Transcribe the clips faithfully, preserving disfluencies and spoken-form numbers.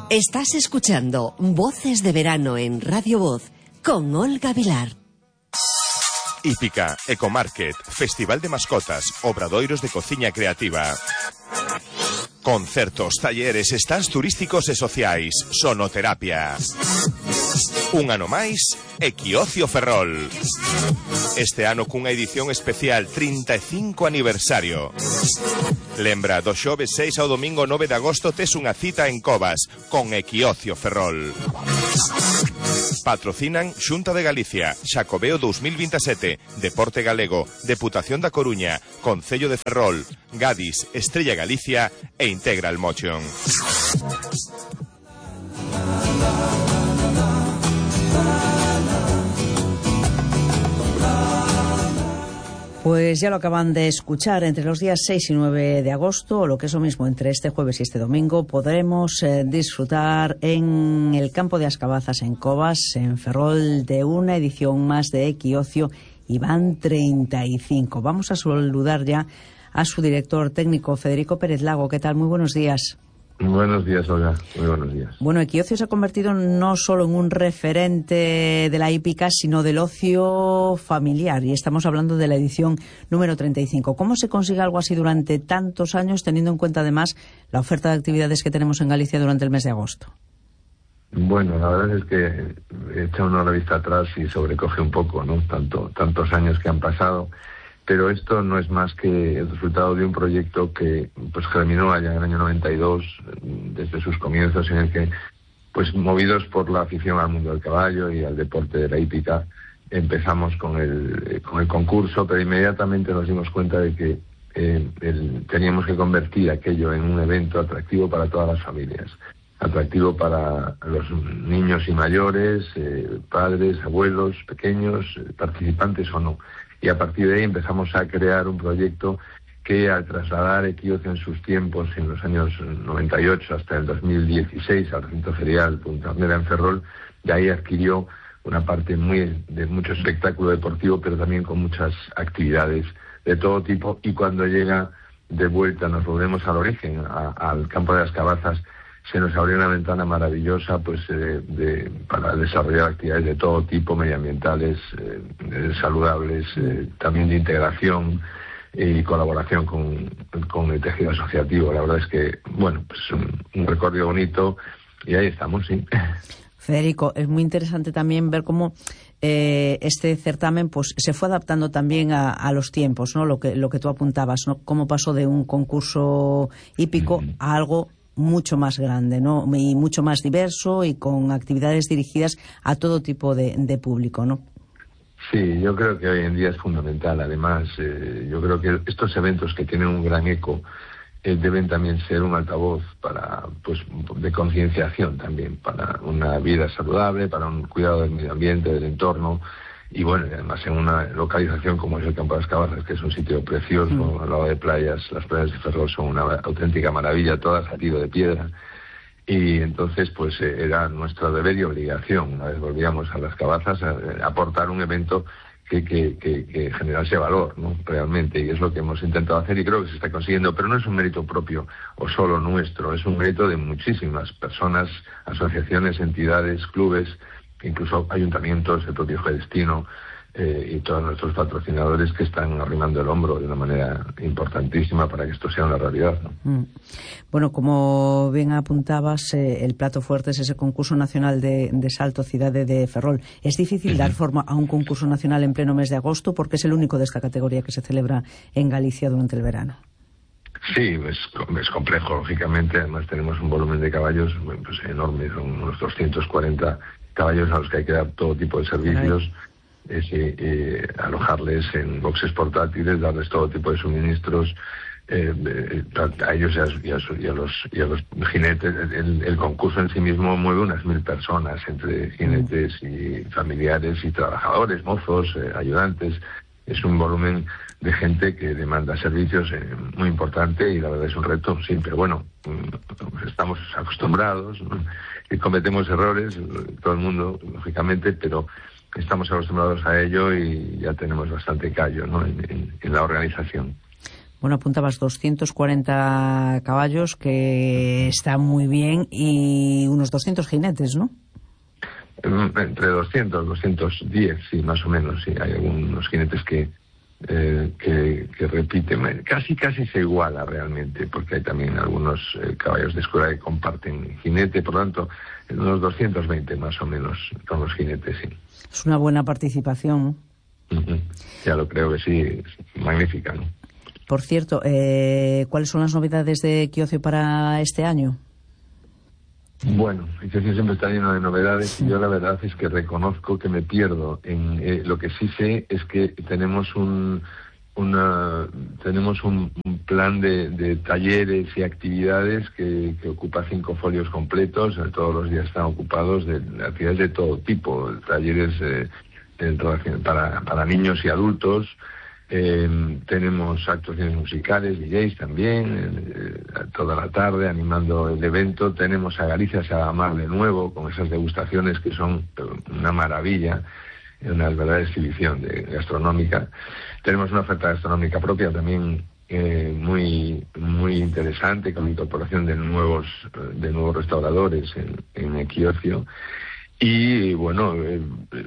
Estás escuchando Voces de Verano en Radio Voz con Olga Vilar. Hípica, Ecomarket, Festival de Mascotas, Obradoiros de Cociña Creativa. Concertos, talleres, stands turísticos e sociais, sonoterapia. Un ano máis, Equiocio Ferrol. Este ano cunha edición especial trinta e cinco aniversario. Lembra, do xoves seis ao domingo nove de agosto tes unha cita en Covas con Equiocio Ferrol. Patrocinan Xunta de Galicia, Xacobeo dos mil veintisiete, Deporte Galego, Deputación da Coruña, Concello de Ferrol, Gadis, Estrella Galicia e Integral Motion. Pues ya lo acaban de escuchar, entre los días seis y nueve de agosto, o lo que es lo mismo, entre este jueves y este domingo, podremos eh, disfrutar en el campo de Ascabazas, en Covas, en Ferrol, de una edición más de Equiocio, y van treinta y cinco. Vamos a saludar ya a su director técnico, Federico Pérez Lago. ¿Qué tal? Muy buenos días. Buenos días, Olga. Muy buenos días. Bueno, Equiocio se ha convertido no solo en un referente de la hípica, sino del ocio familiar. Y estamos hablando de la edición número treinta y cinco. ¿Cómo se consigue algo así durante tantos años, teniendo en cuenta además la oferta de actividades que tenemos en Galicia durante el mes de agosto? Bueno, la verdad es que echa uno la vista atrás y sobrecoge un poco, ¿no? Tanto, tantos años que han pasado. Pero esto no es más que el resultado de un proyecto que pues germinó allá en el año noventa y dos, desde sus comienzos, en el que, pues movidos por la afición al mundo del caballo y al deporte de la hípica, empezamos con el, con el concurso, pero inmediatamente nos dimos cuenta de que eh, el, teníamos que convertir aquello en un evento atractivo para todas las familias, atractivo para los niños y mayores, eh, padres, abuelos, pequeños, eh, participantes o no. Y a partir de ahí empezamos a crear un proyecto que, al trasladar Equiocio en sus tiempos, en los años noventa y ocho hasta el dos mil dieciséis, al recinto ferial Punta Arnera en Ferrol, de ahí adquirió una parte muy de mucho espectáculo deportivo, pero también con muchas actividades de todo tipo. Y cuando llega de vuelta, nos volvemos al origen, a, al campo de Ascabazas, se nos abrió una ventana maravillosa pues eh, de, para desarrollar actividades de todo tipo, medioambientales, eh, saludables, eh, también de integración y colaboración con, con el tejido asociativo. La verdad es que, bueno, pues un, un recorrido bonito y ahí estamos, sí. Federico, es muy interesante también ver cómo eh, este certamen pues se fue adaptando también a, a los tiempos, ¿no? Lo que lo que tú apuntabas, ¿no? Cómo pasó de un concurso hípico mm. a algo mucho más grande, ¿no? Y mucho más diverso y con actividades dirigidas a todo tipo de, de público, ¿no? Sí, yo creo que hoy en día es fundamental. Además, eh, yo creo que estos eventos que tienen un gran eco eh, deben también ser un altavoz para, pues, de concienciación también, para una vida saludable, para un cuidado del medio ambiente, del entorno. Y bueno, además en una localización como es el Campo de Ascabazas, que es un sitio precioso, mm. al lado de playas, las playas de Ferrol son una auténtica maravilla, todas a tiro de piedra. Y entonces pues eh, era nuestro deber y obligación, una vez volvíamos a las Cabazas, a, a aportar un evento que, que, que, que generase valor, ¿no? Realmente, y es lo que hemos intentado hacer y creo que se está consiguiendo, pero no es un mérito propio o solo nuestro, es un mérito de muchísimas personas, asociaciones, entidades, clubes, incluso ayuntamientos, el propio Gedestino eh, y todos nuestros patrocinadores que están arrimando el hombro de una manera importantísima para que esto sea una realidad, ¿no? Mm. Bueno, como bien apuntabas, eh, el plato fuerte es ese concurso nacional de, de salto Cidade de Ferrol. ¿Es difícil uh-huh. dar forma a un concurso nacional en pleno mes de agosto? Porque es el único de esta categoría que se celebra en Galicia durante el verano. Sí, es, es complejo, lógicamente. Además tenemos un volumen de caballos pues, enorme, son unos doscientos cuarenta caballos a los que hay que dar todo tipo de servicios, es, eh, eh, alojarles en boxes portátiles, darles todo tipo de suministros, eh, eh, a ellos y a, y, a, y, a los, y a los jinetes. El, el concurso en sí mismo mueve unas mil personas, entre jinetes y familiares y trabajadores, mozos, eh, ayudantes. Es un volumen de gente que demanda servicios eh, muy importante y la verdad es un reto, sí, pero bueno, estamos acostumbrados, ¿no? Y cometemos errores, todo el mundo, lógicamente, pero estamos acostumbrados a ello y ya tenemos bastante callo, ¿no? en, en, en la organización. Bueno, apuntabas doscientos cuarenta caballos, que está muy bien, y unos doscientos jinetes, ¿no? Entre doscientos, doscientos diez, sí, más o menos, sí. Hay algunos jinetes que, eh, que, que repiten. Casi, casi se iguala realmente, porque hay también algunos eh, caballos de escuela que comparten jinete, por lo tanto, unos doscientos veinte más o menos con los jinetes, sí. Es una buena participación. Uh-huh. Ya lo creo que sí, es magnífica, ¿no? Por cierto, eh, ¿cuáles son las novedades de Equiocio para este año? Bueno, Equiocio siempre está lleno de novedades y yo la verdad es que reconozco que me pierdo. En eh, lo que sí sé es que tenemos un una tenemos un, un plan de, de talleres y actividades que, que ocupa cinco folios completos. Todos los días están ocupados de, de actividades de todo tipo, talleres eh, en relación, para, para niños y adultos. Eh, tenemos actuaciones musicales, D Js también, eh, toda la tarde animando el evento. Tenemos a Galicia se va a amar de nuevo, con esas degustaciones que son una maravilla, una verdadera exhibición de, gastronómica. Tenemos una oferta gastronómica propia también eh, muy muy interesante, con la incorporación de nuevos de nuevos restauradores en, en Equiocio. Y bueno, eh,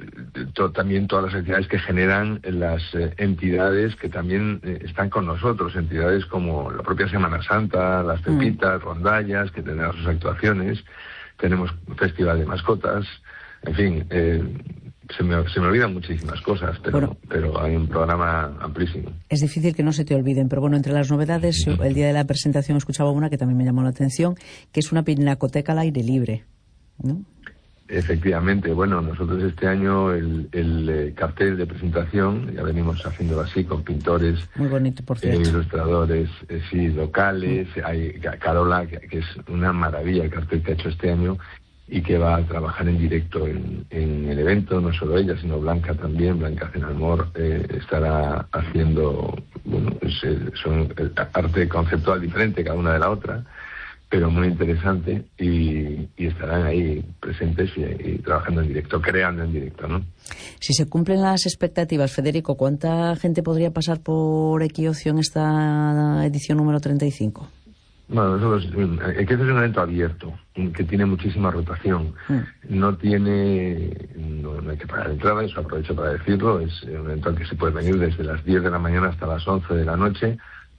to, también todas las actividades que generan las eh, entidades que también eh, están con nosotros, entidades como la propia Semana Santa, las Pepitas, mm. Rondallas, que tendrán sus actuaciones. Tenemos un festival de mascotas, en fin, eh, se me, se me olvidan muchísimas cosas, pero, bueno, pero hay un programa amplísimo. Es difícil que no se te olviden, pero bueno, entre las novedades, yo, el día de la presentación escuchaba una que también me llamó la atención, que es una pinacoteca al aire libre, ¿no? Efectivamente, bueno, nosotros este año el, el eh, cartel de presentación, ya venimos haciéndolo así con pintores, muy bonito, por cierto, eh, ilustradores, eh, sí, locales. Mm. Hay Carola, que, que es una maravilla el cartel que ha hecho este año y que va a trabajar en directo en, en el evento, no solo ella, sino Blanca también. Blanca Cenalmor eh, estará haciendo, bueno, es, son arte conceptual diferente cada una de la otra, pero muy interesante, y, y estarán ahí presentes y, y trabajando en directo, creando en directo, ¿no? Si se cumplen las expectativas, Federico, ¿cuánta gente podría pasar por Equiocio en esta edición número treinta y cinco? Bueno, nosotros, Equiocio es un evento abierto, que tiene muchísima rotación. Mm. No tiene, no, no hay que pagar entrada, eso aprovecho para decirlo. Es un evento al que se puede venir desde las diez de la mañana hasta las once de la noche.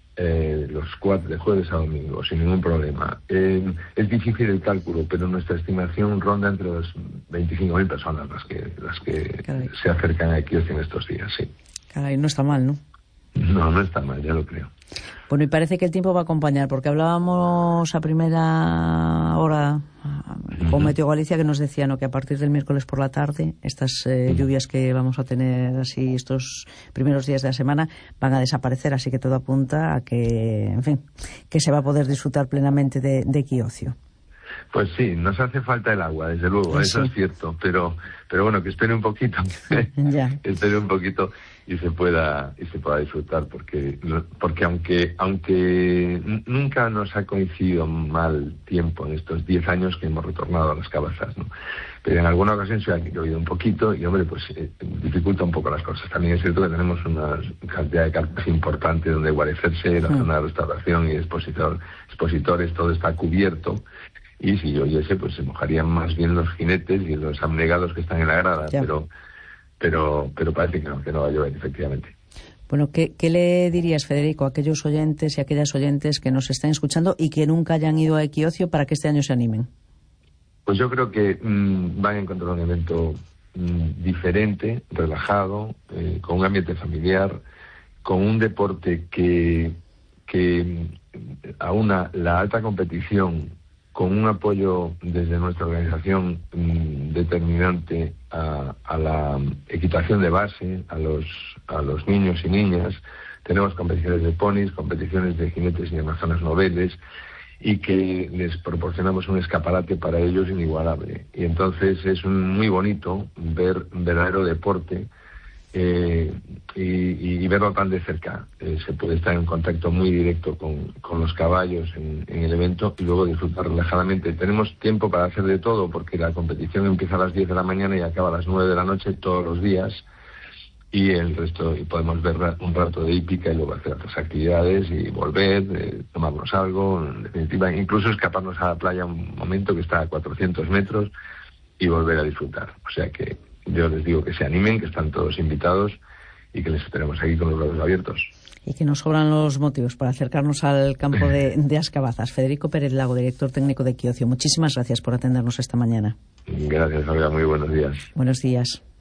Eh, los cuatro de jueves a domingo, sin ningún problema. Eh, es difícil el cálculo, pero nuestra estimación ronda entre las veinticinco mil personas las que las que Caray. se acercan a Equiocio en estos días, sí. Caray, no está mal, ¿no? No, no está mal, ya lo creo. Bueno, y parece que el tiempo va a acompañar, porque hablábamos a primera hora con uh-huh. Meteo Galicia, que nos decía, ¿no?, que a partir del miércoles por la tarde estas eh, uh-huh. lluvias que vamos a tener así estos primeros días de la semana van a desaparecer, así que todo apunta a que, en fin, que se va a poder disfrutar plenamente de, de Equiocio. Pues sí, nos hace falta el agua, desde luego, sí, eso sí. es cierto, pero pero bueno, que espere un poquito, ya. que espere un poquito y se pueda y se pueda disfrutar, porque porque aunque aunque nunca nos ha coincidido mal tiempo en estos diez años que hemos retornado a las cabazas, ¿no? Pero en alguna ocasión se ha llovido un poquito y, hombre, pues eh, dificulta un poco las cosas. También es cierto que tenemos una cantidad de carpas importante donde guarecerse, la mm. zona de restauración y expositor, expositores, todo está cubierto. Y si lloviese, pues se mojarían más bien los jinetes y los abnegados que están en la grada, ya. pero pero pero parece que no, que no va a llover, efectivamente. Bueno, ¿qué, ¿qué le dirías, Federico, a aquellos oyentes y a aquellas oyentes que nos estén escuchando y que nunca hayan ido a Equiocio para que este año se animen? Pues yo creo que mmm, van a encontrar un evento mmm, diferente, relajado, eh, con un ambiente familiar, con un deporte que, que aúna la alta competición con un apoyo desde nuestra organización mmm, determinante a, a la equitación de base, a los, a los niños y niñas. Tenemos competiciones de ponis, competiciones de jinetes y amazonas noveles, y que les proporcionamos un escaparate para ellos inigualable. Y entonces es un, muy bonito ver un verdadero deporte eh, y, y verlo tan de cerca. Eh, se puede estar en contacto muy directo con, con los caballos en, en el evento y luego disfrutar relajadamente. Tenemos tiempo para hacer de todo, porque la competición empieza a las diez de la mañana y acaba a las nueve de la noche todos los días. y el resto, y podemos ver un rato de hípica y luego hacer otras actividades y volver, eh, tomarnos algo, en definitiva, incluso escaparnos a la playa un momento que está a cuatrocientos metros y volver a disfrutar. O sea que yo les digo que se animen, que están todos invitados y que les esperemos aquí con los brazos abiertos. Y que nos sobran los motivos para acercarnos al campo de, de Ascabazas. Federico Pérez Lago, director técnico de Equiocio, muchísimas gracias por atendernos esta mañana. Gracias, Olga. Muy buenos días. Buenos días.